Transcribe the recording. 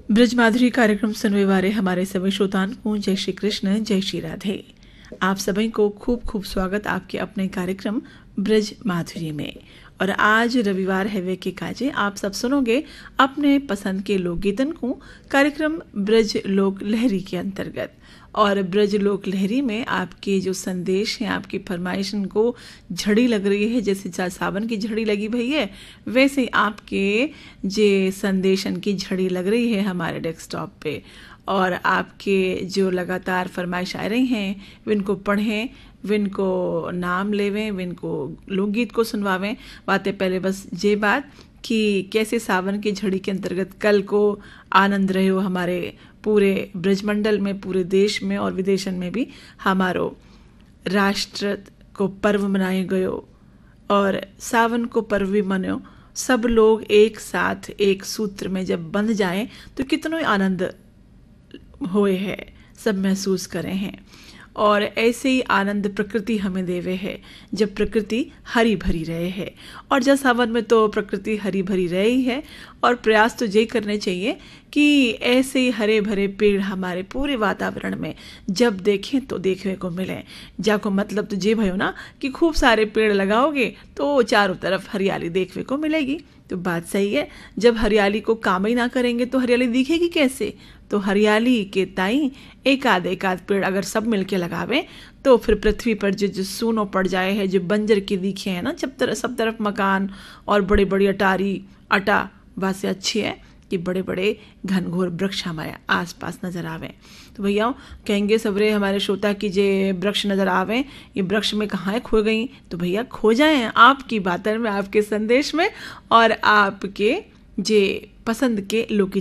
ब्रज माधुरी कार्यक्रम सुनने वाले हमारे सभी श्रोतान को जय श्री कृष्ण, जय श्री राधे। आप सभी को खूब खूब स्वागत आपके अपने कार्यक्रम ब्रज माधुरी में। और आज रविवार है वे के काजे आप सब सुनोगे अपने पसंद के लोकगीतन को कार्यक्रम ब्रज लोक लहरी के अंतर्गत। और ब्रज लोक लहरी में आपके जो संदेश हैं, आपकी फरमाइशन को झड़ी लग रही है, जैसे सावन की झड़ी लगी भई है, वैसे ही आपके जे संदेशन की झड़ी लग रही है हमारे डेस्कटॉप पे। और आपके जो लगातार फरमाइश आ रही हैं विनको पढ़ें, विनको नाम लेवें, विनको लोकगीत को सुनवावें। बातें पहले बस ये बात कि कैसे सावन की झड़ी के अंतर्गत कल को आनंद रहे हो हमारे पूरे ब्रजमंडल में, पूरे देश में और विदेशन में भी हमारो राष्ट्र को पर्व मनाए गयो और सावन को पर्व भी मनायो। सब लोग एक साथ एक सूत्र में जब बंध जाएं तो कितना आनंद होए है, सब महसूस करें हैं। और ऐसे ही आनंद प्रकृति हमें देवे है जब प्रकृति हरी भरी रहे है। और जब सावन में तो प्रकृति हरी भरी रहे ही है। और प्रयास तो ये करने चाहिए कि ऐसे ही हरे भरे पेड़ हमारे पूरे वातावरण में जब देखें तो देखने को मिले। जाको मतलब तो ये भयो ना कि खूब सारे पेड़ लगाओगे तो चारों तरफ हरियाली देखने को मिलेगी। तो बात सही है, जब हरियाली को काम ही ना करेंगे तो हरियाली दिखेगी कैसे। तो हरियाली के ताई एक आध पेड़ अगर सब मिलके लगावें तो फिर पृथ्वी पर जो सूनो पड़ जाए है, जो बंजर की दिखे है ना, सब तरफ मकान और बड़े बड़ी अटा बात से अच्छी है कि बड़े बड़े घनघोर वृक्ष हमारे आसपास नजर आवे। तो भैया कहेंगे सबरे हमारे श्रोता की जे वृक्ष नजर आवे, ये वृक्ष में कहाँ खो गई। तो भैया खो जाएं आपकी बातों में, आपके संदेश में और आपके जे पसंद के लोक